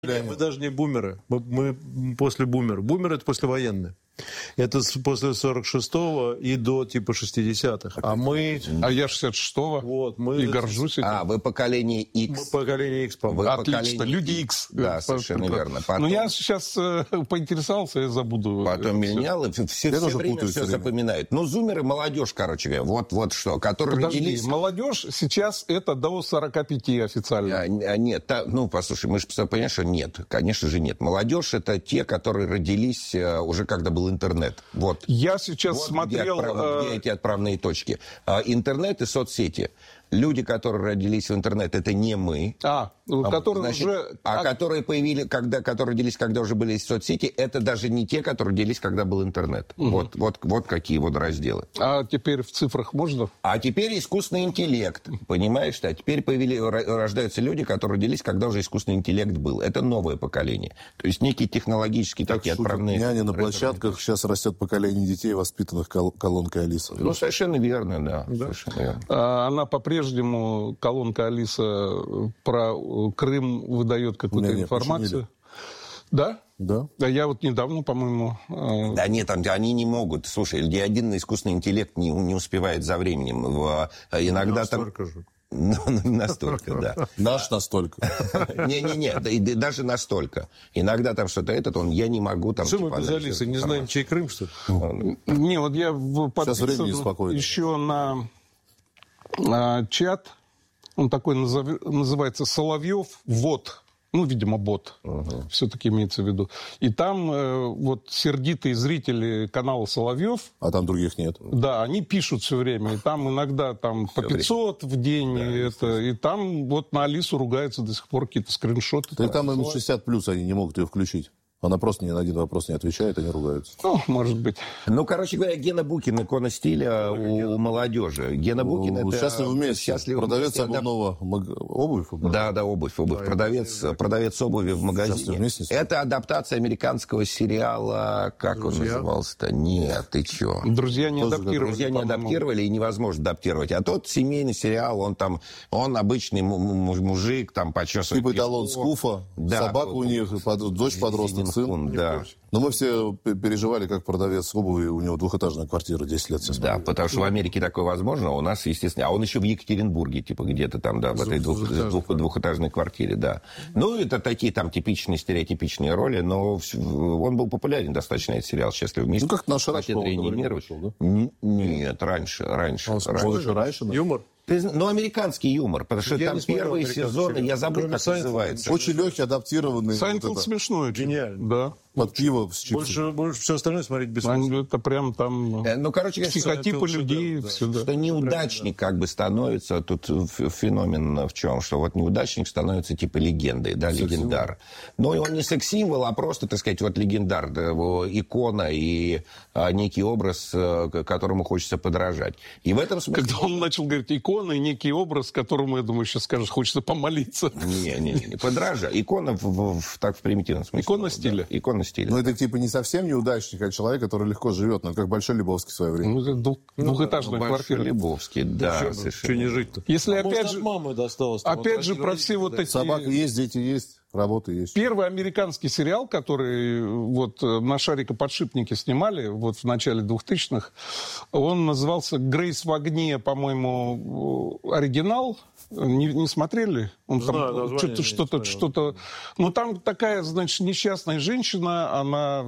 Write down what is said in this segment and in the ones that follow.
Мы даже не бумеры. Мы после бумеров. Бумеры — это послевоенные. Это после 46-го и до типа 60-х. А мы... А я 66-го. Вот, мы... И горжусь этим. Вы поколение X. Мы поколение X, по-моему. Отлично, люди X. Да, совершенно верно. Потом... Но я сейчас поинтересовался, я забуду. Потом миллениалы все время все запоминают. Ну, зумеры, молодежь, короче говоря. Вот что. Которые родились... молодежь сейчас это до 45 официально. Нет, ну, послушай, мы же понимаем, что нет. Конечно же нет. Молодежь — это те, которые родились уже когда был интернет. Вот. Я сейчас вот смотрел... Где эти отправные точки. Интернет и соцсети. Люди, которые родились в интернет, это не мы. Которые значит, уже... которые появились, которые родились, когда уже были соцсети, это даже не те, которые родились, когда был интернет. Угу. Вот какие вот разделы. А теперь в цифрах можно? А теперь искусственный интеллект. Понимаешь, что? А теперь рождаются люди, которые родились, когда уже искусственный интеллект был. Это новое поколение. То есть некие технологические такие отправные... Няни на площадках, сейчас растет поколение детей, воспитанных колонкой Алиса. Ну, совершенно верно, да. Совершенно верно. Она по-прежнему, колонка Алиса, про Крым выдает какую-то информацию. Да? Да. А я вот недавно, по-моему... Да нет, они не могут. Слушай, ни один искусственный интеллект не успевает за временем. Иногда там... Настолько, да. Наш настолько. Не, даже настолько. Иногда там что-то я не могу там... Что мы без Алисы, не знаем, чей Крым, что ли? Не, вот я подписан еще на чат. Он такой называется «Соловьев Вот». Ну, видимо, бот. Все-таки имеется в виду. И там вот сердитые зрители канала «Соловьев». А там других нет. Да, они пишут все время. И там иногда там по 500 в день. И там вот на Алису ругаются до сих пор какие-то скриншоты. Да и там им 60+, они не могут ее включить. Она просто ни на один вопрос не отвечает, они ругаются. Ну, может быть. Ну, короче говоря, Гена Букин, икона стиля у молодежи. Гена Букин это... Счастливы вместе. Продавец обувного... Обувь? Да, обувь. Продавец обуви в магазине. Это адаптация американского сериала... Как он назывался-то? Нет, ты чё? «Друзья не адаптировали». «Друзья не адаптировали» и невозможно адаптировать. А тот семейный сериал, он обычный мужик, там, почесывает... Типа эталон Скуфа, собака у них, дочь-подросток. Сын. Да. Но мы все переживали, как продавец обуви, у него двухэтажная квартира, 10 лет сейчас. Да, потому что в Америке такое возможно, а у нас, естественно... А он еще в Екатеринбурге, типа, где-то там, да, в этой двухэтажной квартире, да. Ну, это такие там типичные, стереотипичные роли, но он был популярен достаточно, этот сериал «Счастливы вместе». Ну, как наш вышел, да? Нет, раньше. Раньше, да? Юмор? Ну, американский юмор, потому что там первые сезоны, я забыл, как называется. Очень легкий, адаптированный. Сайнфелд смешной. Гениально. Да. Под пиво с чипсами. Больше все остальное смотреть бессмысленно. Это прям там... Ну, короче, психотипы людей. Что неудачник как бы становится... Тут феномен в чем? Что вот неудачник становится типа легендой, да, легендар. Но он не секс-символ, а просто, так сказать, вот легендар, да, икона и некий образ, которому хочется подражать. И в этом смысле... Когда он начал говорить икона и некий образ, которому, я думаю, сейчас скажешь, хочется помолиться. Не, подражать. Икона так в примитивном смысле. Икона стиля. Икона стиля. Но это типа не совсем неудачник, а человек, который легко живет, как Большой Лебовский в свое время. Ну, это двухэтажная квартира. Большой Лебовский, да. Что не жить-то? Если опять же... мамы досталось. Опять же, про все вот эти... Собака есть, дети есть. Работа есть. Первый американский сериал, который вот на «Шарикоподшипнике» снимали вот в начале 2000-х, он назывался «Грейс в огне», по-моему, оригинал. Не смотрели? Он там что-то... Ну, там такая, значит, несчастная женщина, она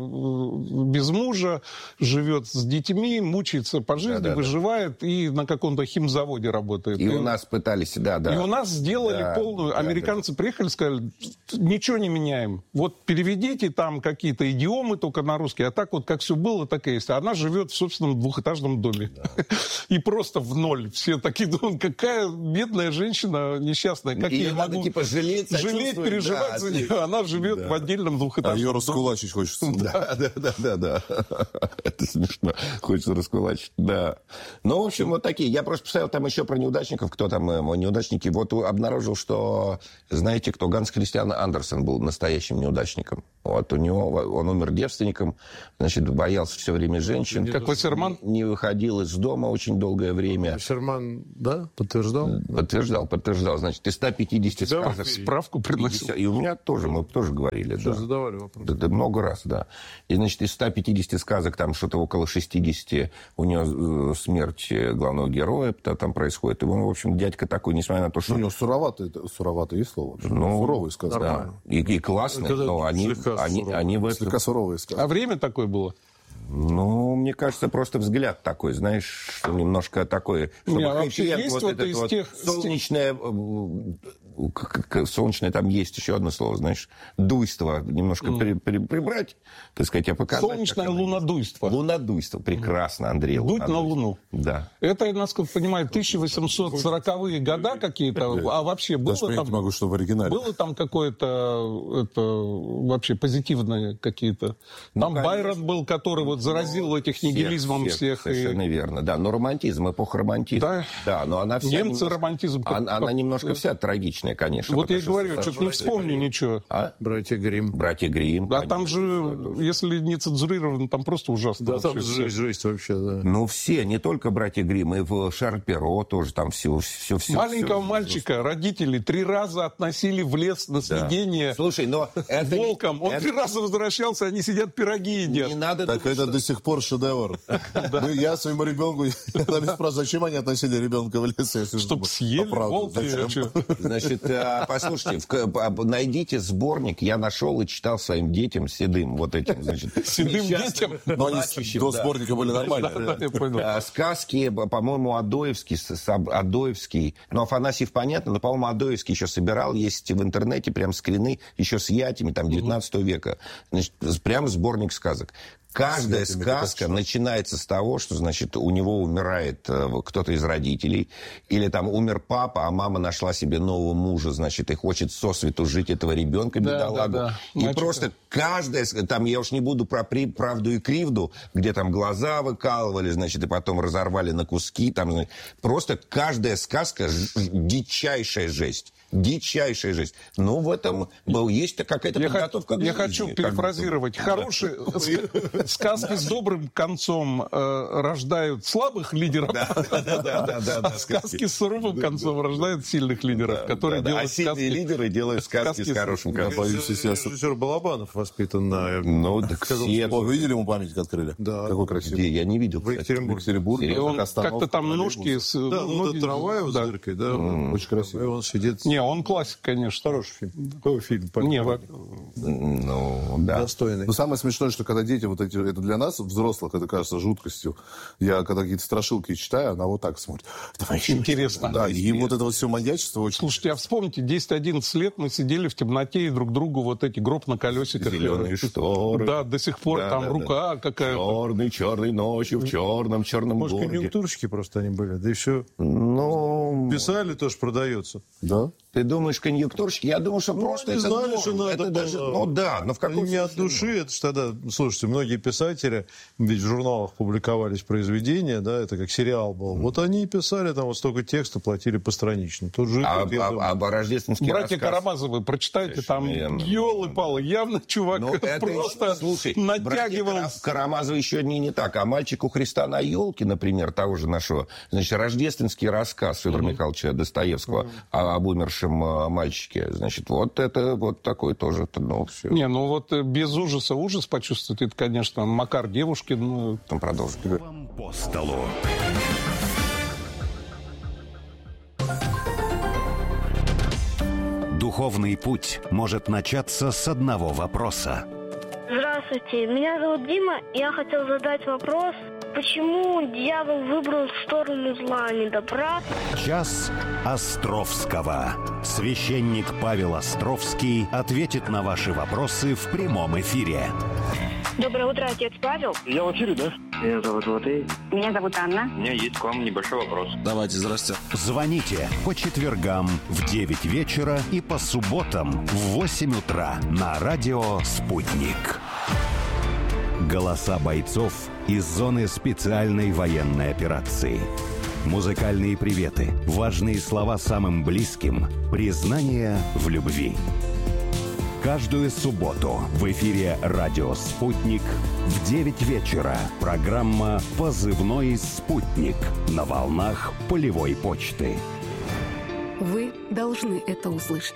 без мужа, живет с детьми, мучается по жизни, выживает и на каком-то химзаводе работает. И у нас пытались, да. И у нас сделали полную... Американцы приехали, сказали, ничего не меняем. Вот переведите там какие-то идиомы только на русский, а так вот как все было, так и есть. А она живет в собственном двухэтажном доме. И просто в ноль. Все такие думают, какая бедная женщина несчастная. Как ее я надо, могу типа, жалеть, переживать за нее. Она живет в отдельном двухэтажном доме. А ее раскулачить хочется. Да. Это смешно. Хочется раскулачить, да. Ну, в общем, вот такие. Я просто поставил там еще про неудачников. Кто там неудачники? Вот обнаружил, что, знаете, кто? Ганс Христиан Андерсен был настоящим неудачником. Вот у него, он умер девственником, значит, боялся все время женщин. Как Вассерман? Не выходил из дома очень долгое время. Вассерман, да, подтверждал? Подтверждал. Значит, из 150 сказок... Справку приносил. И у меня тоже, мы тоже говорили. Что да. задавали вопрос? Да, много раз, да. И, значит, из 150 сказок, там что-то около 60 у него смерть главного героя там происходит. И он, в общем, дядька такой, несмотря на то, что... Ну, у него суроватое есть слово. Ну, суровые сказки. Да. И классные, но они в этом... Слегка суровые сказки. А время такое было? Ну, мне кажется, просто взгляд такой, знаешь, что немножко такой... Чтобы вообще есть вот это из вот тех... солнечное, там есть еще одно слово, знаешь, дуйство, немножко прибрать, так сказать, а показать. Солнечное лунодуйство. Лунодуйство, прекрасно, Андрей. Дуть на Луну. Да. Это, насколько я понимаю, 1840-е года какие-то, а вообще было Даже там... не могу, что в оригинале. Было там какое-то, это, вообще позитивное какие-то... Там Байрон был, который вот заразил этих нигилизмом всех. Совершенно верно, да. Но романтизм, эпоха романтизма. Да, но она вся... Немцы романтизм... Она немножко вся трагичная, конечно. Вот я и говорю, что-то не вспомню ничего. Братья Гримм. Братья Гримм. А там же, если не цензурировано, там просто ужасно. Да, там жесть вообще, да. Ну, все, не только братья Гримм, и в Шарль Перро тоже там все. Маленького мальчика родители 3 раза относили в лес на съедение. Слушай, но это... волком. Он 3 раза возвращался, они сидят, пироги едят. Не надо так думать, это до сих пор шедевр. Я своему ребенку... Зачем они относили ребенка в лес? Чтоб съели волки. Значит, послушайте, найдите сборник, я нашел и читал своим детям седым, вот этим, значит. Седым детям? Но они до сборника были нормальные. Сказки, по-моему, Адоевский, ну, Афанасьев, понятно, но, по-моему, Адоевский еще собирал, есть в интернете прям скрины, еще с ятями, там, 19 века. Значит, прям сборник сказок. Каждая сказка начинается с того, что, значит, у него умирает кто-то из родителей, или там умер папа, а мама нашла себе нового мужа, значит, и хочет сосвету жить этого ребенка, бедолагу. Да. И просто каждая, там, я уж не буду про правду и кривду, где там глаза выкалывали, значит, и потом разорвали на куски, там, значит, просто каждая сказка дичайшая жесть. Дичайшая жесть. Ну, в этом есть какая-то подготовка. Я хочу перефразировать. Хорошие сказки с добрым концом рождают слабых лидеров, а сказки с суровым концом рождают сильных лидеров, которые делают сказки. А сильные лидеры делают сказки с хорошим концом. Режиссер Балабанов воспитан на... Ну, так все... Вы видели, ему памятник открыли? Да. Какой красивый. Я не видел. В Екатеринбурге. И он как-то там ножки... Да, ну, трамвай с дыркой, да. Очень красивый. И он сидит... Не, он классик, конечно. Хороший фильм. Какой фильм? Ну, да. Достойный. Но самое смешное, что когда дети вот эти... Это для нас, взрослых, это кажется жуткостью. Я когда какие-то страшилки читаю, она вот так смотрит. Интересно. Да, и вот это вот все маньячество очень... Слушайте, а вспомните, 10-11 лет мы сидели в темноте и друг другу вот эти гроб на колесиках. Зеленые шторы. Да, до сих пор там рука какая-то. Черной ночью в черном городе. Может, конъюнктурщики просто они были, да и все. Ну... Писали, тоже продается. Да? Ты думаешь, конъюнктурщики? Я думаю, что просто не это знали, норм. что надо Это даже, было. ну да, но в каком не от души, это же тогда, слушайте, многие писатели, ведь в журналах публиковались произведения, да, это как сериал был. Вот они и писали там вот столько текста, платили постранично. Тут же рождественский братья рассказ. Карамазовы, прочитайте, там, елы-палы, явно чувак просто натягивал. Карамазовы еще не так. А «Мальчик у Христа на елке», например, того же нашего, значит, рождественский рассказ Федора Михайловича Достоевского об умершем мальчике. Значит, вот это вот такой тоже. Ну, все. Не, ну вот без ужаса ужас почувствовать, это, конечно, Макар Девушкин. Там продолжим. По столу. Духовный путь может начаться с одного вопроса. Здравствуйте, меня зовут Дима, я хотел задать вопрос, почему дьявол выбрал сторону зла, а не добра? Час Островского. Священник Павел Островский ответит на ваши вопросы в прямом эфире. Доброе утро, отец Павел. Я в эфире, да? Меня зовут Латей. Меня зовут Анна. У меня есть к вам небольшой вопрос. Давайте, здрасте. Звоните по четвергам в 9 вечера и по субботам в 8 утра на радио «Спутник». Голоса бойцов из зоны специальной военной операции. Музыкальные приветы, важные слова самым близким, признание в любви. Каждую субботу в эфире «Радио Спутник» в 9 вечера. Программа «Позывной Спутник» на волнах полевой почты. Вы должны это услышать.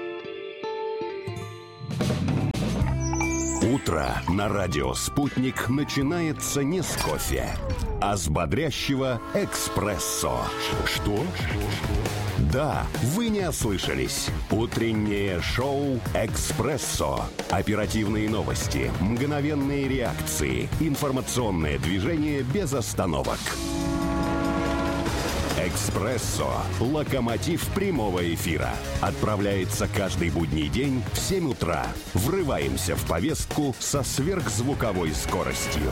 Утро на радио «Спутник» начинается не с кофе, а с бодрящего эспрессо. Что? Да, вы не ослышались. Утреннее шоу «Экспрессо». Оперативные новости, мгновенные реакции, информационное движение без остановок. «Экспрессо» – локомотив прямого эфира. Отправляется каждый будний день в 7 утра. Врываемся в повестку со сверхзвуковой скоростью.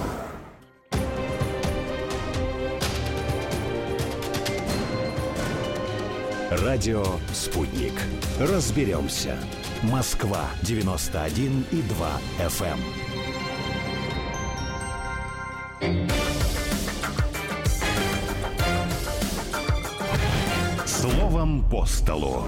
Радио «Спутник». Разберемся. Москва, 91,2 FM. Словом по столу.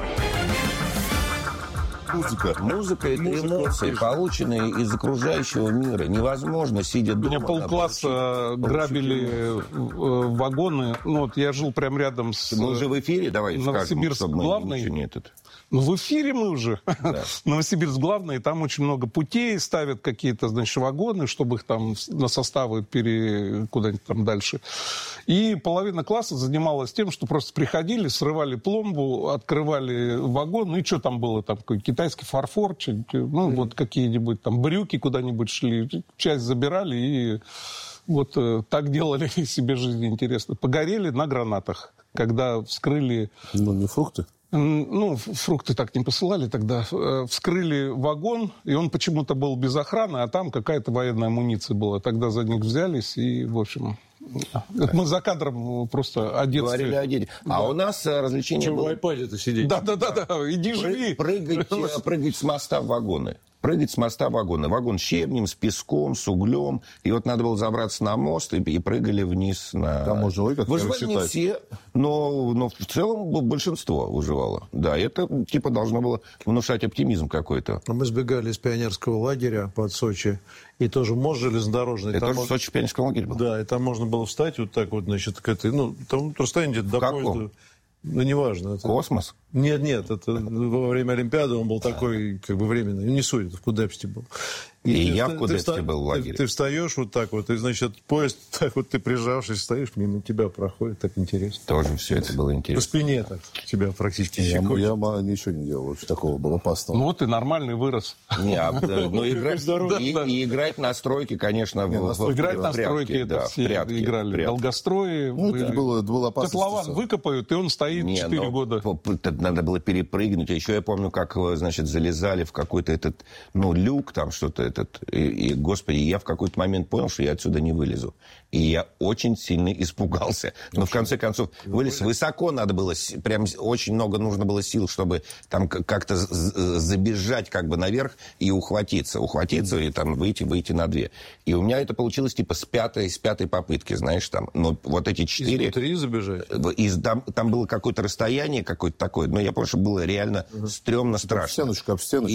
Музыка – это эмоции, полученные из окружающего мира. Невозможно, сидя дома... У меня полкласса грабили вагоны. Ну, вот я жил прямо рядом с... Мы уже в эфире, давай Новосибирск скажем, чтобы главный. ничего не этот... Ну, в эфире мы уже. Да. Новосибирск главный, там очень много путей, ставят какие-то, значит, вагоны, чтобы их там на составы куда-нибудь там дальше. И половина класса занималась тем, что просто приходили, срывали пломбу, открывали вагон, ну и что там было, там какой китайский фарфор, ну вот какие-нибудь там брюки куда-нибудь шли, часть забирали и вот так делали себе жизнь интересно. Погорели на гранатах, когда вскрыли... Ну, не фрукты? Ну, фрукты так не посылали тогда. Вскрыли вагон, и он почему-то был без охраны, а там какая-то военная амуниция была. Тогда за них взялись, и, в общем... Мы за кадром просто о детстве. Говорили о детях. А у нас развлечение было... в iPad-то сидеть. Да, иди живи. Прыгать с моста в вагоны. Прыгать с моста в вагоны. Вагон с щебнем, с песком, с углем. И вот надо было забраться на мост и прыгали вниз на... Там можно, как выживали не все, но в целом большинство выживало. Да, это типа должно было внушать оптимизм какой-то. Мы сбегали из пионерского лагеря под Сочи. И тоже мост железнодорожный. Это тоже в Сочи пионерском лагере был? Да, и там можно было встать вот так вот, значит, к этой... Ну, там расстояние где-то до поезда... Ну, неважно. Это... Космос? Нет, это во время Олимпиады он был такой, как бы, временный. Не суть, это в Кудепсте был. И я в Кудепсте был в лагере. Ты встаешь вот так вот, и, значит, поезд, так вот ты прижавшись, стоишь, мимо тебя проходит, так интересно. Тоже все это было интересно. По спине так тебя практически Я щекочет. ничего не делал, вообще такого было опасного. Ну, вот и нормальный вырос. Ну, играть на стройке, конечно, играть на стройке, это все играли. Долгострои. Ну, это было опасно. Котлован выкопают, и он стоит 4 года. Надо было перепрыгнуть. А еще я помню, как, значит, залезали в какой-то этот, люк, там что-то этот. И, господи, я в какой-то момент понял, что я отсюда не вылезу. И я очень сильно испугался. Но в конце концов вылез высоко, надо было, прям очень много нужно было сил, чтобы там как-то забежать как бы наверх и ухватиться и там выйти на 2. И у меня это получилось типа с пятой попытки, знаешь, там. Но вот эти 4... Изнутри забежать? Там было какое-то расстояние какое-то такое, но я помню, что было реально стрёмно, страшно. Об стеночку.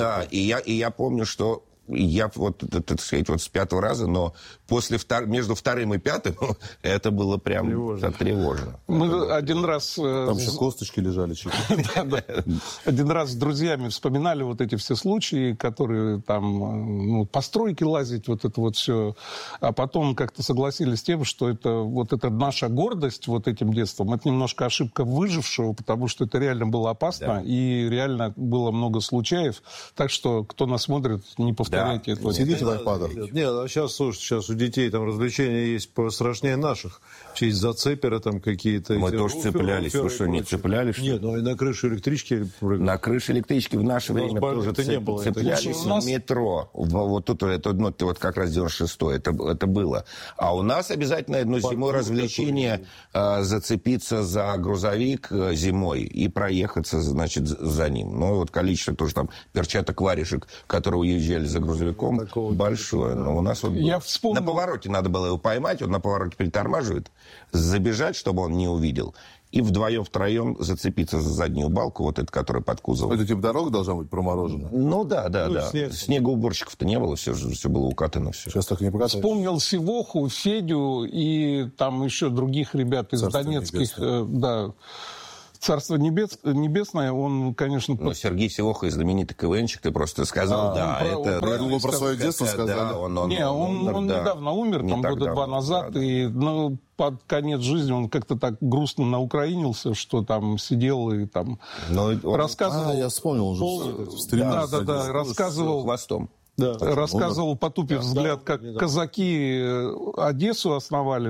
И я помню, что я вот, так сказать, вот с 5-го раза, но между 2-м и 5-м это было прям тревожно. Мы один раз... Там еще косточки лежали. Да. Один раз с друзьями вспоминали вот эти все случаи, которые там, постройки лазить, вот это вот все. А потом как-то согласились с тем, что это наша гордость вот этим детством. Это немножко ошибка выжившего, потому что это реально было опасно, и реально было много случаев. Так что, кто нас смотрит, не повторяйте этого. Сидите в айпадах. Нет, а сейчас у детей там развлечения есть пострашнее наших. Через зацеперы там какие-то. Мы тоже цеплялись. Вы что, не цеплялись? Нет, и на крышу электрички прыгали. На крыше электрички в наше время тоже цеплялись. В метро. Вот тут это вот как раз 96-й. Это было. А у нас обязательно зимой развлечение зацепиться за грузовик зимой и проехаться, значит, за ним. Ну, вот количество тоже там перчаток, варежек, которые уезжали за грузовиком, большое. Но у нас вот на повороте надо было его поймать, он на повороте притормаживает, забежать, чтобы он не увидел, и вдвоем-втроем зацепиться за заднюю балку, вот эту, которая под кузовом. Это типа дорога должна быть проморожена? Ну да. Снегоуборщиков-то не было, все было укатано. Все. Сейчас так не покатаешь. Вспомнил Сивоху, Федю и там еще других ребят из Царство донецких, Царство Небесное, он, конечно... Но Сергей Сивоха, знаменитый КВНчик, ты просто сказал, Я думал, про свое детство сказали. Да, он недавно умер, там года 2 назад, да. И под конец жизни он как-то так грустно наукроинился, что там сидел и там рассказывал... я вспомнил, он же стримил. Рассказывал... Хвостом. Да. Рассказывал, потупив взгляд, как казаки Одессу основали,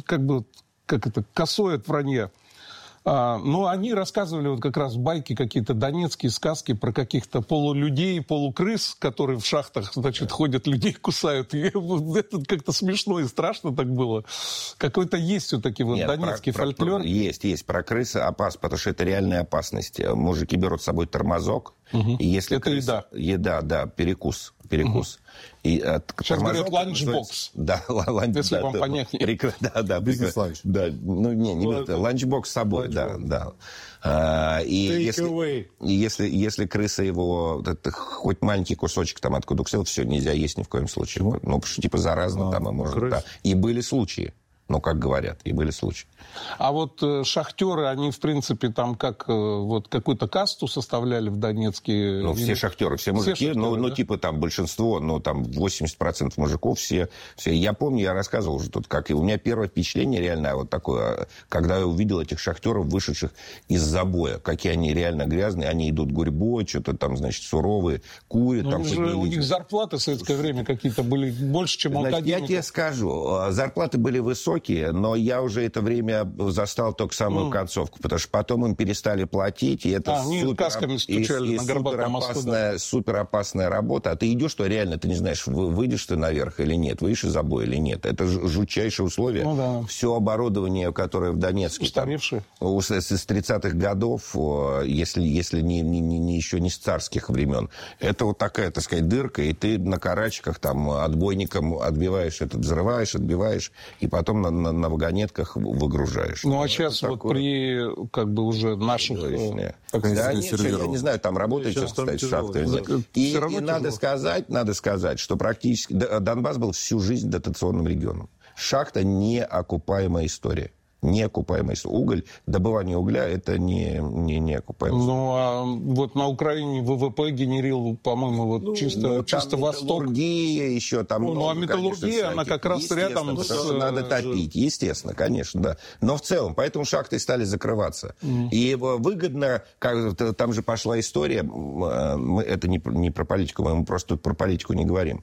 косой от вранья. Но они рассказывали вот как раз байки, какие-то донецкие сказки про каких-то полулюдей, полукрыс, которые в шахтах, ходят, людей кусают. И это как-то смешно и страшно так было. Какой-то есть все-таки донецкий фольклор. Есть. Про крысы опасно, потому что это реальная опасность. Мужики берут с собой тормозок. И если это еда, да, перекус. И, сейчас говорят ланчбокс. Да, ланчбокс. Если вам понятнее. Да, бизнес-ланч. Да, ланчбокс с собой, да. И если крыса его, хоть маленький кусочек там откуда укусил, все, нельзя есть ни в коем случае. Ну, потому что заразно там и можно. Да. И были случаи. Как говорят, и были случаи. А вот шахтеры, они, в принципе, там какую-то касту составляли в Донецке? Все шахтеры, все мужики, там большинство, там 80% мужиков, все. Я помню, я рассказывал уже тут, как и у меня первое впечатление реально вот такое, когда я увидел этих шахтеров, вышедших из забоя, какие они реально грязные, они идут гурьбой, что-то там, у них зарплаты в советское время какие-то были больше, чем у академиков. Я тебе скажу, зарплаты были высокие, но я уже это время застал только самую концовку, потому что потом им перестали платить, и это суперопасная работа. А ты идешь, что реально, ты не знаешь, выйдешь ты наверх или нет, выйдешь из забоя или нет. Это жутчайшие условия. Все оборудование, которое в Донецке... Устаревшее. С 30-х годов, если еще не с царских времен, это вот такая, так сказать, дырка, и ты на карачках там отбойником отбиваешь взрываешь, отбиваешь, и потом на вагонетках выгружаешь. А сейчас при уже наших... Я не знаю, там работает сейчас, кстати, шахта. И надо сказать, что практически Донбасс был всю жизнь дотационным регионом. Шахта — неокупаемая история. Уголь, добывание угля — это не окупаемость. На Украине ВВП генерил, по-моему, чисто восторг. Металлургия еще там. Металлургия, она как раз рядом надо топить, естественно, конечно, да. Но в целом, поэтому шахты стали закрываться. И выгодно, там же пошла история, это не про политику, мы просто про политику не говорим.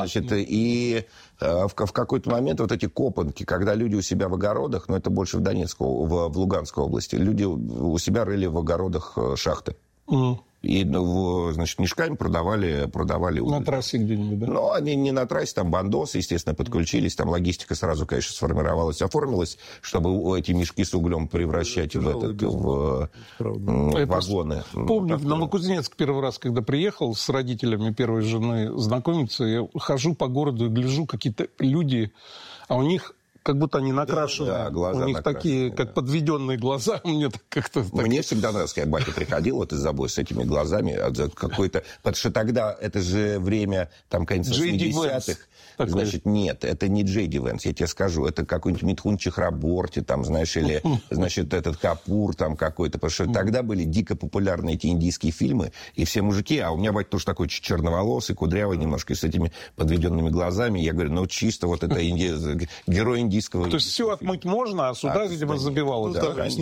И в какой-то момент эти копанки, когда люди у себя в огородах, это больше в Донецкой, в Луганской области, люди у себя рыли в огородах шахты. И, мешками продавали уголь. На трассе где-нибудь, да? Но они не на трассе, там бандосы, естественно, подключились, там логистика сразу, конечно, сформировалась, оформилась, чтобы эти мешки с углем превращать в вагоны. Помню, в Новокузнецк первый раз, когда приехал с родителями первой жены знакомиться, я хожу по городу и гляжу, какие-то люди, а у них... Как будто они накрашены. Да, глаза у них такие, как подведенные глаза. Мне всегда нравилось, когда батя приходил из забоя с этими глазами. Потому что тогда, это же время, конец 80-х. Значит, нет, это не Джей Ди Венс, я тебе скажу. Это какой-нибудь Митхун Чахраборти, или, этот Капур какой-то. Потому что тогда были дико популярны эти индийские фильмы. И все мужики, а у меня батя тоже такой черноволосый, кудрявый немножко, с этими подведенными глазами. Я говорю, чисто это герой индийского... То есть все отмыть можно, а сюда, видимо, забивалось.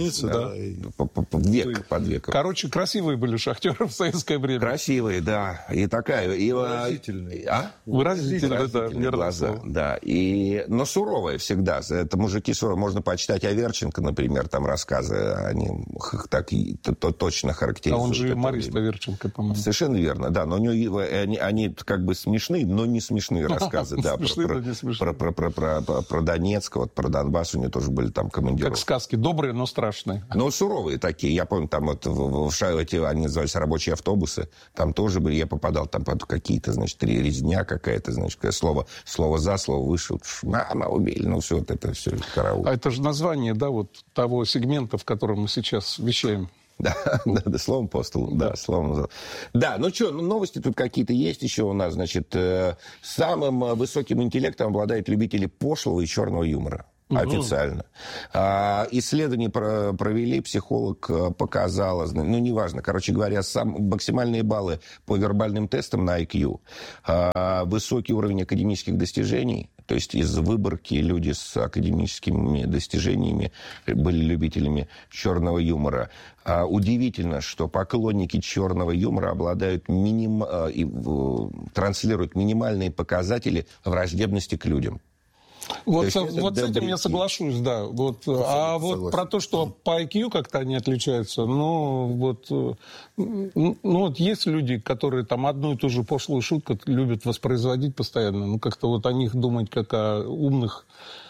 Век под веком. Короче, красивые были шахтеры в советское время. Красивые, да. И такая... Выразительные. Выразительные, да. Глаза, да. Но суровые всегда. Это мужики суровые. Можно почитать Аверченко, например, там рассказы. Они так точно характеризуют. А он же юморист Аверченко, по-моему. Совершенно верно, да. Но они смешные, но не смешные рассказы. Да, про Донецк, Донецка, вот про Донбасс, у него тоже были там командировки. Как сказки, добрые, но страшные. Ну, суровые такие. Я помню, там вот в Шайлоте они назывались рабочие автобусы. Там тоже были, я попадал там под какие-то, значит, резня какая-то, значит, слово за, слово выше. Мама, убили. Ну, все вот это, все, караул. А это же название, да, вот того сегмента, в котором мы сейчас вещаем. Да, словом по столу, да, словом. Да, ну что, новости тут какие-то есть еще у нас, значит, самым высоким интеллектом обладают любители пошлого и черного юмора. Официально. Исследование провели, психолог показала, ну, неважно, короче говоря, максимальные баллы по вербальным тестам на IQ, высокий уровень академических достижений, то есть из выборки люди с академическими достижениями были любителями черного юмора. Удивительно, что поклонники черного юмора обладают транслируют минимальные показатели враждебности к людям. Вот с этим я соглашусь, да. Вот. Вот про то, что по IQ как-то они отличаются, вот есть люди, которые там одну и ту же пошлую шутку любят воспроизводить постоянно. Ну, как-то вот о них думать, как о умных.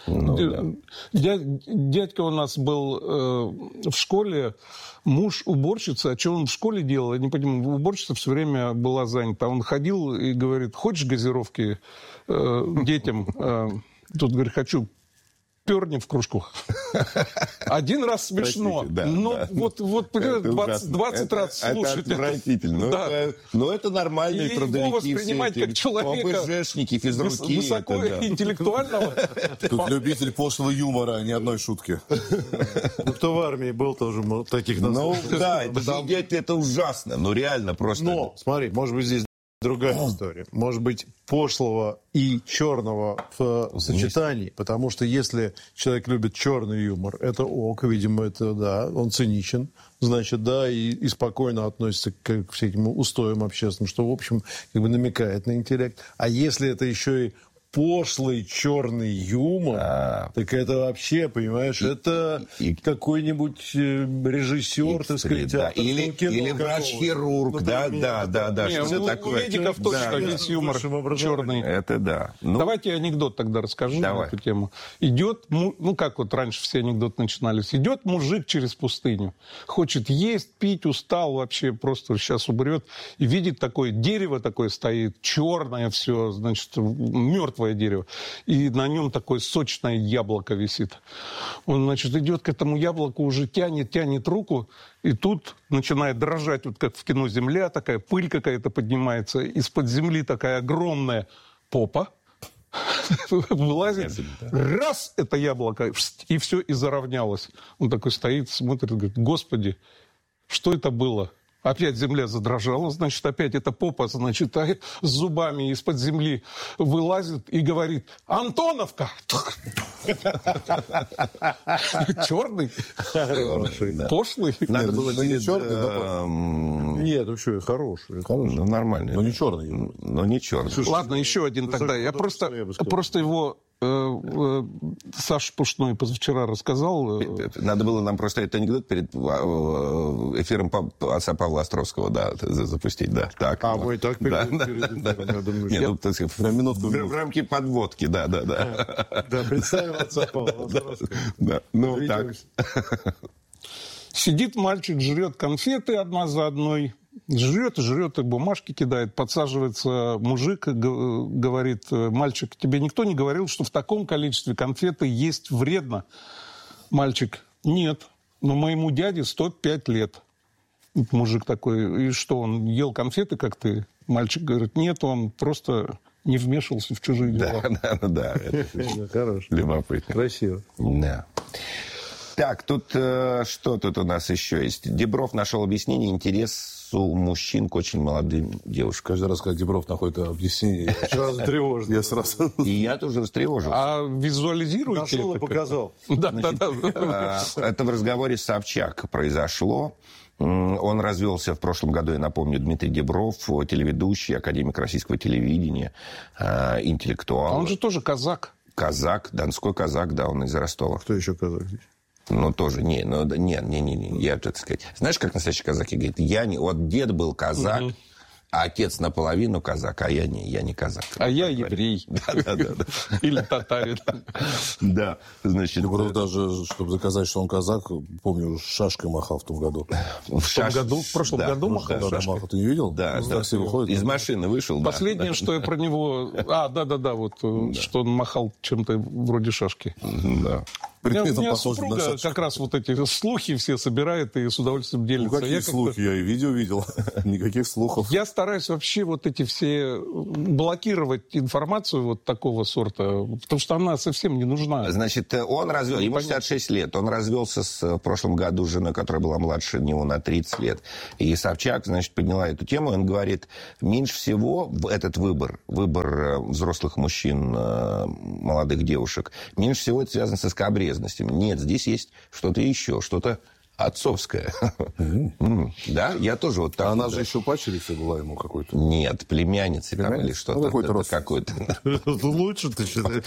Дядька у нас был в школе, муж уборщицы. А что он в школе делал? Я не понимаю, уборщица все время была занята. Он ходил и говорит: хочешь газировки детям? Тут, говорит, хочу, перни в кружку. Один раз смешно. Вот 20 раз слушать. Это отвратительно. Да. Но это нормальные трудовики. Его воспринимать как человека ОБЖшники, физруки. Высокоинтеллектуального. Тут любитель пошлого юмора, а не одной шутки. Кто в армии был, тоже таких Ну, да, это ужасно. Ну, реально просто. Но, смотри, может быть, здесь другая история. Может быть, пошлого и черного в сочетании. Потому что если человек любит черный юмор, это ок, видимо, это, да, он циничен, значит, да, и спокойно относится к всяким устоям общественным, что, в общем, как бы намекает на интеллект. А если это еще и пошлый черный юмор, так это вообще, понимаешь, это какой-нибудь режиссер, так сказать, да. Или врач-хирург, да. Что такое? У медиков точно есть юмор черный. Это да. Давайте я анекдот тогда расскажу на эту тему. Идет, как вот раньше все анекдоты начинались, идет мужик через пустыню, хочет есть, пить, устал вообще, просто сейчас умрет, и видит такое дерево такое стоит, черное все, значит, мертвое дерево, и на нем такое сочное яблоко висит. Он, значит, идет к этому яблоку, уже тянет руку, и тут начинает дрожать, вот как в кино земля, такая пыль какая-то поднимается, из-под земли такая огромная попа вылазит, раз, это яблоко, и все, и заровнялось. Он такой стоит, смотрит, говорит: Господи, что это было? Опять земля задрожала, значит, опять эта попа, значит, с зубами из-под земли вылазит и говорит: Антоновка! Черный? Пошлый? Надо было не черный, Нет, ну что, хороший. Ну, нормально. Но не черный. Но не черный. Ладно, еще один тогда. Я просто его... Саша Пушной позавчера рассказал. Надо было нам просто этот анекдот перед эфиром отца Павла Островского, да, запустить, да. Так, мы и так перед эфиром, я думаю, в рамки подводки, да. Да, представил отца Павла Островского. Да, ну так. Сидит мальчик, жрет конфеты одна за одной. Жрет, и бумажки кидает, подсаживается мужик, говорит: мальчик, тебе никто не говорил, что в таком количестве конфеты есть вредно? Мальчик: нет, но моему дяде 105 лет. Мужик такой: и что, он ел конфеты, как ты? Мальчик говорит: нет, он просто не вмешивался в чужие дела. Да. Хорошо. Любопытно. Красиво. Да. Так, тут что тут у нас еще есть? Дибров нашел объяснение интересу мужчин к очень молодым девушкам. Каждый раз, когда Дибров находит объяснение, сразу тревожно. Я сразу... И я тоже растревожился. А визуализируете? Нашел и показал. Да. Это в разговоре с Собчак произошло. Он развелся в прошлом году, я напомню, Дмитрий Дибров, телеведущий, академик российского телевидения, интеллектуал. А он же тоже казак. Казак, донской казак, да, он из Ростова. Кто еще казак здесь? Ну, тоже, не, я, так сказать... Знаешь, как настоящие казаки говорят? Вот дед был казак, А отец наполовину казак, а я не казак. А я еврей. Да. Или татарин. Да, значит... Даже, чтобы доказать, что он казак, помню, шашкой махал в том году. В прошлом году махал шашкой? Ты не видел? Да. Такси выходит. Из машины вышел, Последнее, что я про него... что он махал чем-то вроде шашки. Да. У меня супруга как раз вот эти слухи все собирает и с удовольствием делится. Ну, какие слухи? Я и видео видел. Никаких слухов. Я стараюсь вообще вот эти все блокировать информацию вот такого сорта, потому что она совсем не нужна. Значит, он развелся, ему 66 лет, он развелся в прошлом году с женой, которая была младше него на 30 лет. И Собчак, значит, подняла эту тему, и он говорит, меньше всего этот выбор взрослых мужчин, молодых девушек, меньше всего это связано со скабрезностью. Нет, здесь есть что-то еще, что-то отцовская. Да, я тоже вот так. А она же еще пачерица была ему какой-то? Нет, племянница там или что-то. Какой-то родственник. Лучше ты считаешь?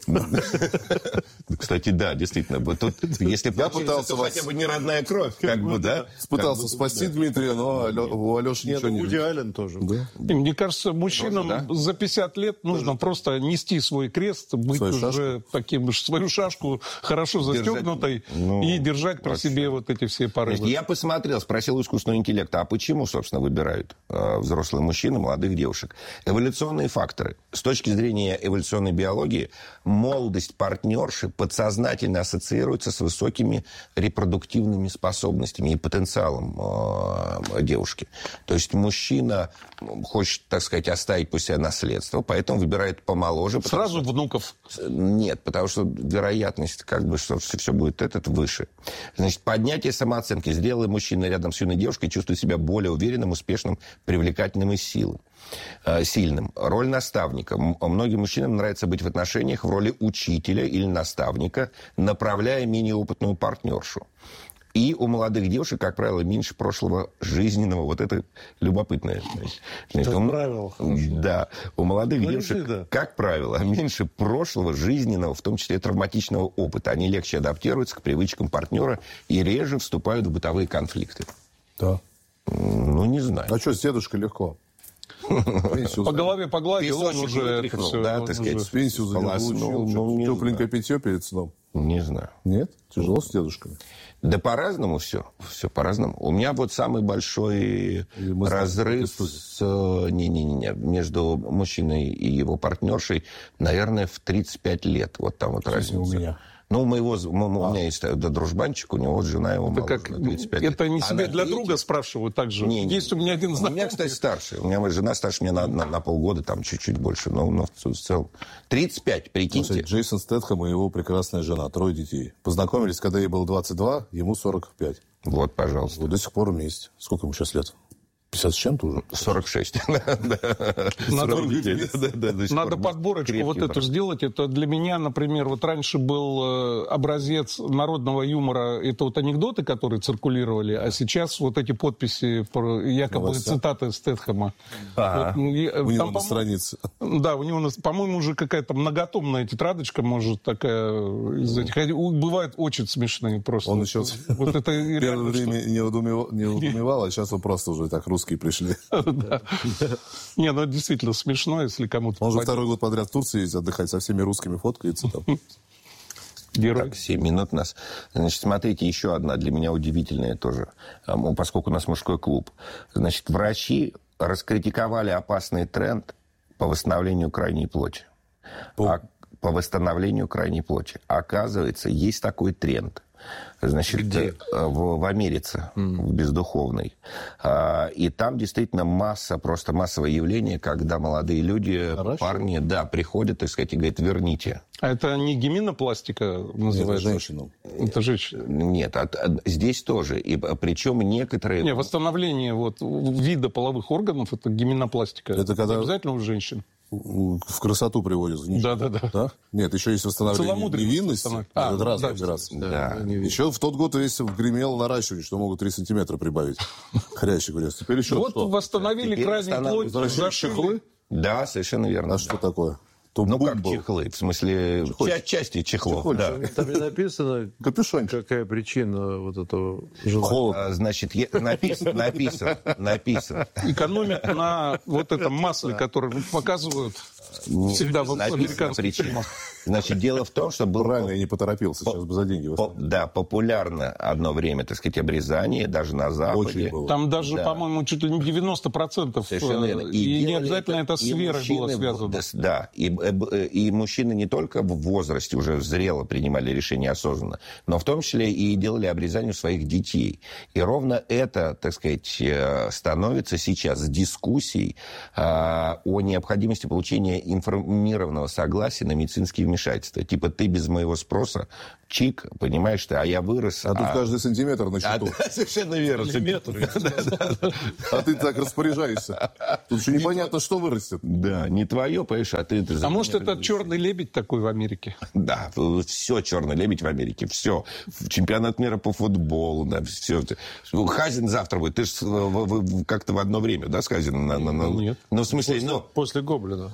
Кстати, да, действительно. Тут, если я пытался хотя бы не родная кровь, как бы, да? Пытался спасти Дмитрия, но у Алеши ничего не Вуди Аллен тоже. Мне кажется, мужчинам за 50 лет нужно просто нести свой крест, быть уже таким, свою шашку хорошо застегнутой и держать при себе вот эти все порывы. Я посмотрел, спросил у искусственного интеллекта, а почему, собственно, выбирают взрослые мужчины молодых девушек? Эволюционные факторы. С точки зрения эволюционной биологии, молодость партнерши подсознательно ассоциируется с высокими репродуктивными способностями и потенциалом девушки. То есть мужчина хочет, так сказать, оставить после себя наследство, поэтому выбирает помоложе. Сразу внуков? Нет, потому что вероятность, как бы, что все будет выше. Значит, поднятие самооценки. Зрелый мужчина рядом с юной девушкой чувствует себя более уверенным, успешным, привлекательным и сильным. Роль наставника. Многим мужчинам нравится быть в отношениях в роли учителя или наставника, направляя менее опытную партнершу. И у молодых девушек, как правило, меньше прошлого жизненного. Вот это любопытное. Правило. Да. У молодых девушек, как правило, меньше прошлого жизненного, в том числе травматичного опыта. Они легче адаптируются к привычкам партнера и реже вступают в бытовые конфликты. Да. Ну, не знаю. А что, с дедушкой легко? По голове погладил, он уже... Да, так сказать, пенсию за него получил. Тепленькое питье перед сном. Не знаю. Нет? Тяжело с дедушками? Да по-разному все. Все по-разному. У меня вот самый большой разрыв между мужчиной и его партнершей, наверное, в 35 лет. Вот там вот разница. У меня. Ну, у меня есть дружбанчик, у него жена его моложе, 35 лет. Это не себе для друга спрашивают так же? Есть у меня один знакомый. У меня, кстати, старше. У меня жена старше меня на полгода, там чуть-чуть больше. Но в целом. 35, прикиньте. Слушай, Джейсон Стэтхэм и его прекрасная жена, 3 детей. Познакомились, когда ей было 22, ему 45. Вот, пожалуйста. Вот до сих пор вместе. Сколько ему сейчас лет? 50 с чем-то уже? 46. Надо подборочку вот эту сделать. Это для меня, например, вот раньше был образец народного юмора. Это вот анекдоты, которые циркулировали, а сейчас вот эти подписи, якобы цитаты Стэтхэма. У него на странице. Да, у него, по-моему, уже какая-то многотомная тетрадочка, может, такая из этих. Бывают очень смешные просто. Он еще первое время не удумевал, а сейчас он просто уже так русский пришли. Не, ну это действительно смешно, если кому-то... Он уже 2-й год подряд в Турции ездит отдыхать, со всеми русскими фоткается там. Герой. Так, 7 минут у нас. Значит, смотрите, еще одна для меня удивительная тоже, поскольку у нас мужской клуб. Значит, врачи раскритиковали опасный тренд по восстановлению крайней плоти. По восстановлению крайней плоти. Оказывается, есть такой тренд. Значит, в Америке, в бездуховной. И там действительно просто массовое явление, когда молодые люди, парни, приходят, так сказать, и говорят, верните. А это не геминопластика называется? Нет, женщину. Это женщина. Нет, здесь тоже. И причем некоторые... Не, восстановление вида половых органов, это геминопластика. Это когда... Обязательно у женщин. В красоту приводят. Да? Нет, еще есть восстановление невинности. Это разная операция. Да. Еще в тот год весь гремел наращивание, что могут 3 сантиметра прибавить. Хрящик говорят. Теперь еще вот что? восстановили крайнюю плоть. Возвращают чехлы? Да, совершенно верно. А что такое? То Ну, бум как был. чехлы, в смысле, части чехлов, да. Там не написано, Капюшончик. какая причина вот этого желания. Холод. Значит, написано. Экономят на вот этом масле, которое показывают всегда в Написана американских причина. фильмах. Значит, дело в том, что было... Правильно, я не поторопился, сейчас бы за деньги восстановил. Да, популярно одно время, так сказать, обрезание, даже на Западе. Очень было. Там даже, Да. по-моему, чуть ли не 90%. Совершенно верно. И не делали обязательно это с и верой было мужчины, связано. Да, и мужчины не только в возрасте уже зрело принимали решения осознанно, но в том числе и делали обрезание у своих детей. И ровно это, так сказать, становится сейчас дискуссией о необходимости получения информированного согласия на медицинские вмешательства. Типа ты без моего спроса, чик, понимаешь ты, а я вырос. А тут каждый сантиметр на счету. Совершенно верно. А ты так распоряжаешься. Тут еще непонятно, что вырастет. Да, не твое, понимаешь, а ты... А может, это черный лебедь такой в Америке? Да, все черный лебедь в Америке, все. Чемпионат мира по футболу, да, все. Хазин завтра будет. Ты же как-то в одно время, да, с Хазином? Нет. Ну, в смысле, После Гоблина.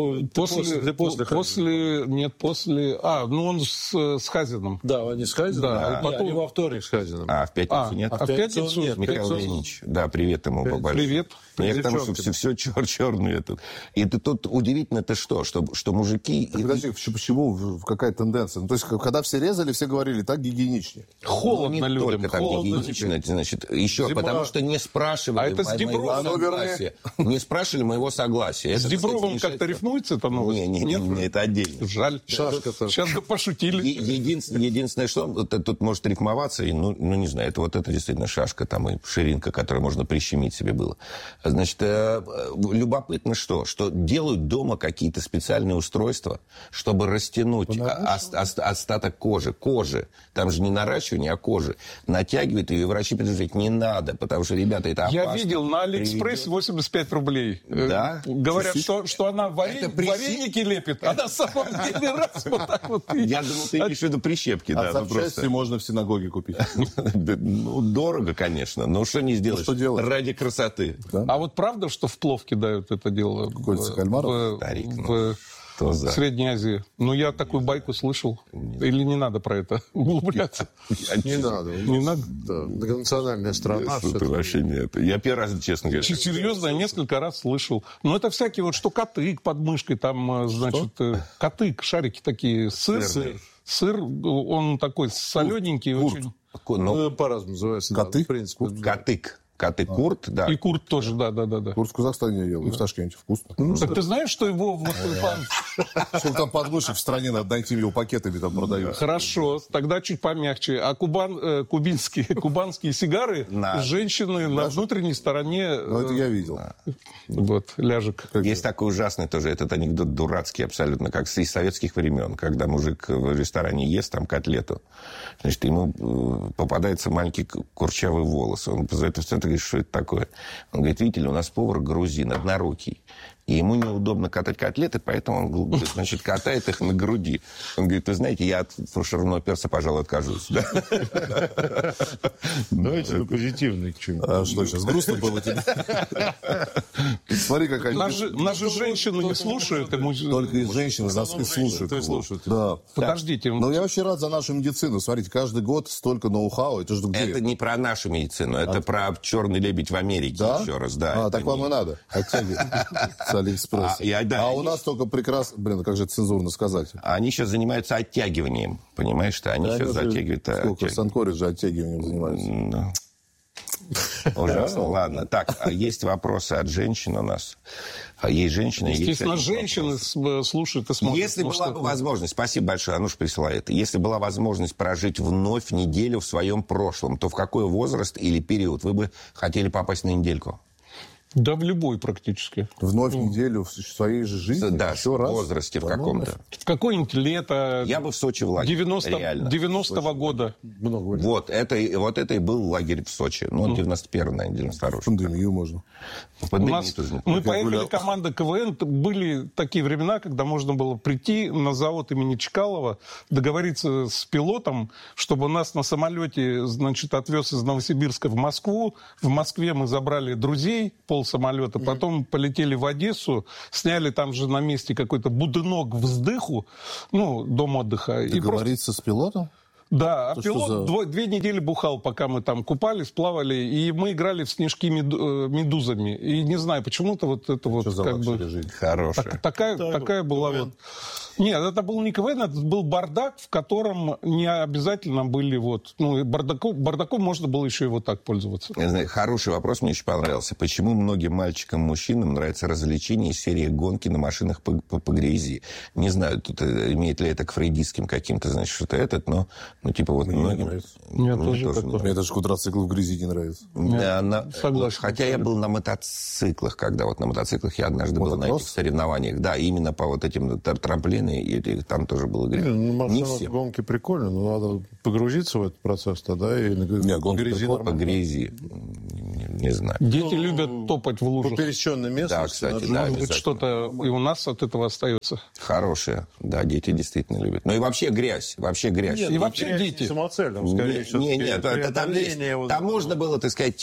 После... он с Хазином. Да, они с Хазином. Да, Потом они во вторник с Хазином. А в пятницу нет? А в пятницу нет. Михаил Леонидович, да, привет ему побольше. Привет. Я к тому, что все черный этот. И тут удивительно-то что мужики... Подожди, почему, какая тенденция? Ну, то есть, когда все резали, все говорили, так гигиеничнее. Холодно не людям. только так гигиенично, значит, еще Зима. потому что не спрашивали А это с моего Дибровым, согласия. Не спрашивали моего согласия. С Дибровым как-то рифмуется эта новость? Не, это отдельно. Жаль. Шашка-то. Сейчас бы пошутили. Единственное, что тут может рифмоваться, и, ну, не знаю, это действительно шашка там и ширинка, которую можно прищемить себе было. Значит, любопытно что делают дома какие-то специальные устройства, чтобы растянуть остаток кожи. Там же не наращивание, а кожи. Натягивают ее, и врачи предупреждают, не надо, потому что, ребята, это опасно. Я видел на Алиэкспрессе 85 рублей. Да? Говорят, что она вареники лепит, а на самом деле раз вот так вот. Я думал, ты имеешь в виду прищепки. А Да, запчасти можно в синагоге купить. Ну, дорого, конечно, но что не сделаешь? Что делать? Ради красоты. А вот правда, что в плов кидают это дело? Кольца кальмаров? Старик, в Кто за? Средней Азии. Ну, я такую байку слышал. Или не надо про это углубляться? Не надо. Не надо? Да, многонациональная страна. Тут вообще нет. Я первый раз, честно говоря. Серьезно, я несколько раз слышал. Но это всякие вот, что катык под мышкой, там, значит, катык, шарики такие, сыр, он такой солененький. Очень... Ну, по-разному называется. Коты? Да, в принципе. Катык, курт, да. И курт тоже, да. Курс в Казахстане делал, и в Ташкенте вкусно. Так ты знаешь, что его... Что там подмышек в стране надо найти, его пакетами там продают. Хорошо, тогда чуть помягче. А кубанские сигары женщины на внутренней стороне... Ну, это я видел. Вот, ляжек. Есть такой ужасный тоже этот анекдот дурацкий абсолютно, как из советских времен, когда мужик в ресторане ест там котлету, значит, ему попадается маленький курчавый волос. Он позовет официанта и говорит, что это такое? Он говорит, видите ли, у нас повар грузин, однорукий. И ему неудобно катать котлеты, поэтому он, значит, катает их на груди. Он говорит, вы знаете, я от фаршированного перца, пожалуй, откажусь. Давайте на позитивный что-нибудь. А что, сейчас грустно было тебе? Смотри, какая... Нас же женщины не слушают. Только и женщины нас и слушают. Да. Подождите. Но я очень рад за нашу медицину. Смотрите, каждый год столько ноу-хау. Это же где? Это не про нашу медицину, это про черный лебедь в Америке. Да? Еще раз, да. А, так вам и надо. Оттягивать с Алиэкспресса. А у нас только прекрасно... Блин, как же это цензурно сказать? Они сейчас занимаются оттягиванием. Понимаешь, что они сейчас затягивают... Сколько в Сан-Коре оттягиванием занимаются? Ужасно. Ладно. Так, есть вопросы от женщин у нас. Есть женщины... Естественно, женщины слушают и смотрят. Если была бы возможность... Спасибо большое, Ануш присылает. Если была возможность прожить вновь неделю в своем прошлом, то в какой возраст или период вы бы хотели попасть на недельку? Да, в любой практически. Вновь неделю в своей же жизни? Да, еще в раз? возрасте в каком-то. В какое-нибудь лето... Я бы в Сочи в лагере. 90-го года. Вот это и был лагерь в Сочи. Ну, 91-й, наверное, 92-й. Пандемию можно. Мы поехали, команда КВН, были такие времена, когда можно было прийти на завод имени Чкалова, договориться с пилотом, чтобы нас на самолете, значит, отвез из Новосибирска в Москву. В Москве мы забрали друзей, полсамолета, потом полетели в Одессу, сняли там же на месте какой-то будинок вздыху, дом отдыха. Договориться с пилотом? Да, а пилот 2 недели бухал, пока мы там купались, плавали, и мы играли в снежки медузами. И не знаю, почему-то вот это вот как бы... Хорошая. Такая была вот... Нет, это был не КВН, это был бардак, в котором не обязательно были вот... бардаком можно было еще и вот так пользоваться. Я знаю, хороший вопрос мне еще понравился. Почему многим мальчикам, мужчинам нравятся развлечения из серии гонки на машинах по грязи? Не знаю, тут имеет ли это к фрейдистским каким-то, значит, что-то но многим... Мне даже квадроцикл в грязи не нравится. Согласен. Хотя я был на мотоциклах, когда на мотоциклах я однажды был на этих соревнованиях. Да, именно по вот этим трамплинам, и там тоже было грязно. Не все. Гонки прикольно, но надо погрузиться в этот процесс тогда и грязи по грязи. Не знаю. Дети любят топать в лужах. Попересеченное место. Да, кстати, может быть, что-то и у нас от этого остается. Хорошее. Да, дети действительно любят. Ну и вообще грязь. Нет, и вообще дети. Самоцельным, скорее всего. Нет, там можно было, так сказать,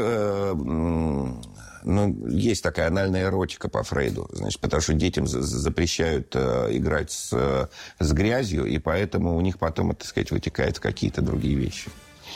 есть такая анальная эротика по Фрейду, значит, потому что детям запрещают играть с грязью, и поэтому у них потом, так сказать, вытекают какие-то другие вещи.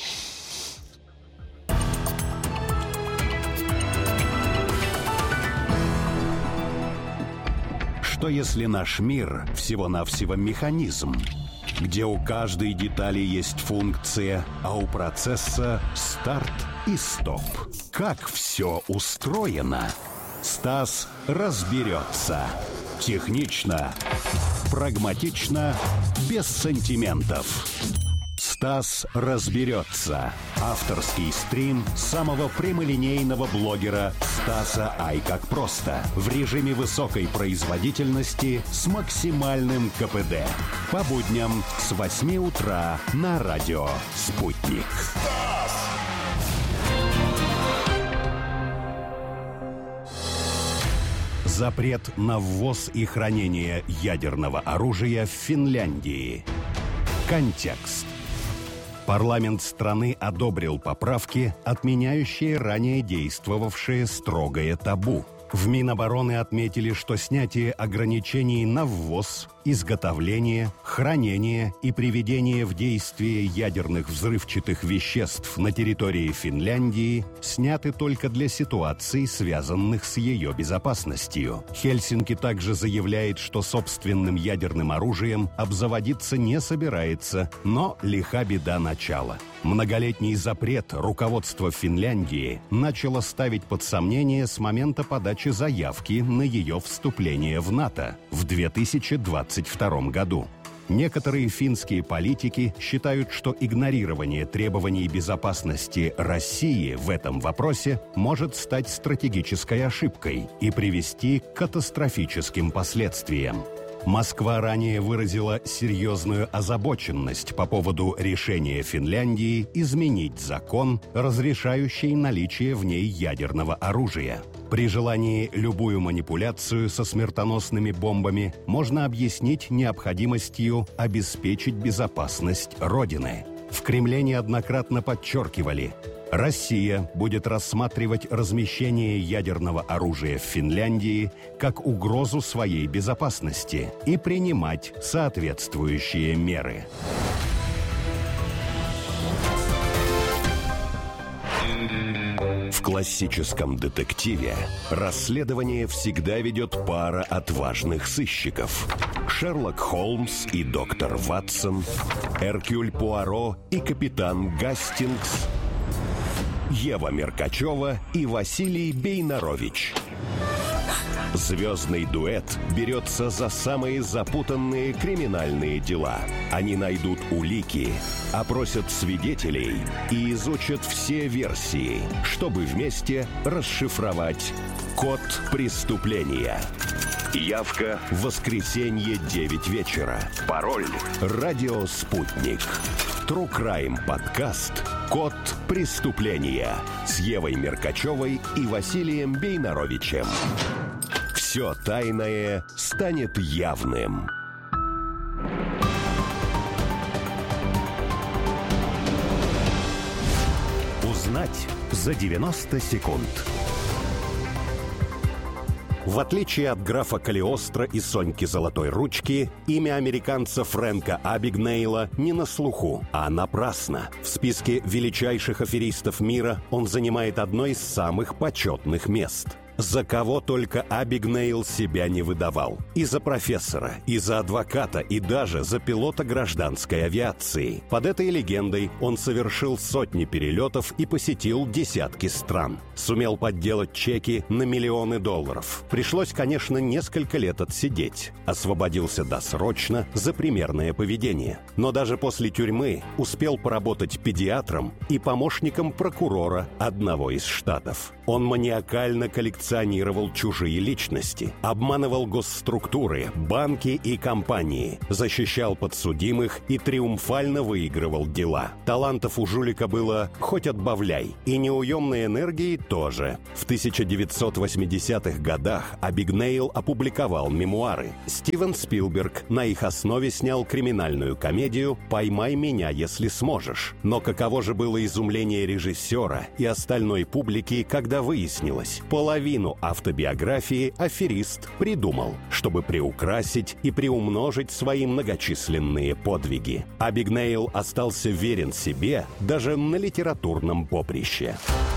Что если наш мир всего-навсего механизм, где у каждой детали есть функция, а у процесса старт и стоп? Как все устроено? Стас разберется. Технично, прагматично, без сантиментов. Стас разберется. Авторский стрим самого прямолинейного блогера Стаса Ай как просто. В режиме высокой производительности с максимальным КПД. По будням с 8 утра на радио «Спутник». Запрет на ввоз и хранение ядерного оружия в Финляндии. Контекст. Парламент страны одобрил поправки, отменяющие ранее действовавшее строгое табу. В Минобороны отметили, что снятие ограничений на ввоз, изготовление, хранение и приведение в действие ядерных взрывчатых веществ на территории Финляндии сняты только для ситуаций, связанных с ее безопасностью. Хельсинки также заявляет, что собственным ядерным оружием обзаводиться не собирается, но лиха беда начала. Многолетний запрет руководство Финляндии начало ставить под сомнение с момента подачи заявки на ее вступление в НАТО в 2022 году. Некоторые финские политики считают, что игнорирование требований безопасности России в этом вопросе может стать стратегической ошибкой и привести к катастрофическим последствиям. Москва ранее выразила серьезную озабоченность по поводу решения Финляндии изменить закон, разрешающий наличие в ней ядерного оружия. При желании любую манипуляцию со смертоносными бомбами можно объяснить необходимостью обеспечить безопасность Родины. В Кремле неоднократно подчеркивали: Россия будет рассматривать размещение ядерного оружия в Финляндии как угрозу своей безопасности и принимать соответствующие меры. В классическом детективе расследование всегда ведет пара отважных сыщиков. Шерлок Холмс и доктор Ватсон, Эркюль Пуаро и капитан Гастингс, Ева Меркачева и Василий Бейнарович. Звездный дуэт берется за самые запутанные криминальные дела. Они найдут улики, опросят свидетелей и изучат все версии, чтобы вместе расшифровать код преступления. Явка в воскресенье 9 вечера. Пароль «Радио Спутник». True Crime подкаст «Код преступления» с Евой Меркачевой и Василием Бейнаровичем. Все тайное станет явным. Узнать за 90 секунд. В отличие от графа Калиостро и Соньки Золотой Ручки, имя американца Фрэнка Абигнейла не на слуху, а напрасно. В списке величайших аферистов мира он занимает одно из самых почетных мест. За кого только Абигнейл себя не выдавал. И за профессора, и за адвоката, и даже за пилота гражданской авиации. Под этой легендой он совершил сотни перелетов и посетил десятки стран. Сумел подделать чеки на миллионы долларов. Пришлось, конечно, несколько лет отсидеть. Освободился досрочно за примерное поведение. Но даже после тюрьмы успел поработать педиатром и помощником прокурора одного из штатов. Он маниакально коллекционировал чужие личности, обманывал госструктуры, банки и компании, защищал подсудимых и триумфально выигрывал дела. Талантов у жулика было хоть отбавляй, и неуемной энергии тоже. В 1980-х годах Абигнейл опубликовал мемуары. Стивен Спилберг на их основе снял криминальную комедию «Поймай меня, если сможешь». Но каково же было изумление режиссера и остальной публики, когда выяснилось, половину автобиографии аферист придумал, чтобы приукрасить и приумножить свои многочисленные подвиги. Абигнейл остался верен себе даже на литературном поприще.